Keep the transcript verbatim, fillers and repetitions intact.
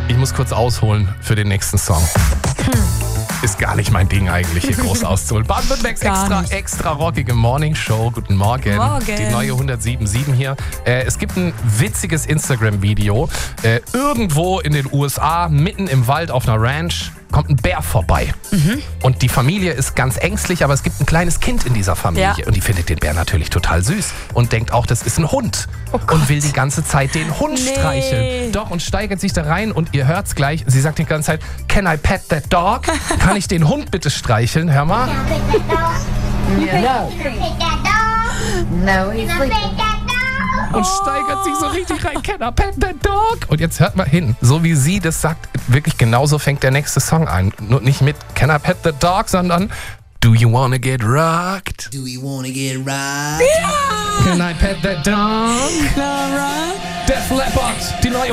Ich muss kurz ausholen für den nächsten Song. Hm. Ist gar nicht mein Ding eigentlich, hier groß auszuholen. Baden-Württembergs extra, extra rockige Morning Show. Guten Morgen. Morgen. Die neue hundertsieben Komma sieben hier. Äh, es gibt ein witziges Instagram-Video. Äh, irgendwo in den U S A, mitten im Wald auf einer Ranch, kommt ein Bär vorbei. Mhm. Und die Familie ist ganz ängstlich, aber es gibt ein kleines Kind in dieser Familie. Ja. Und die findet den Bär natürlich total süß und denkt auch, das ist ein Hund. Oh und will die ganze Zeit den Hund Nee. streicheln. Doch, und steigert sich da rein und ihr hört's gleich. Sie sagt die ganze Zeit, can I pet that dog? Kann ich den Hund bitte streicheln? Hör mal. No. No, he's sleeping. Und steigert sich so richtig rein. Can I pet that dog? Und jetzt hört mal hin. So wie sie das sagt, wirklich genauso fängt der nächste Song an. Nur nicht mit Can I pet the dog, sondern Do you wanna get rocked? Do you wanna get rocked? Can I pet that dog? Def Leppard, die neue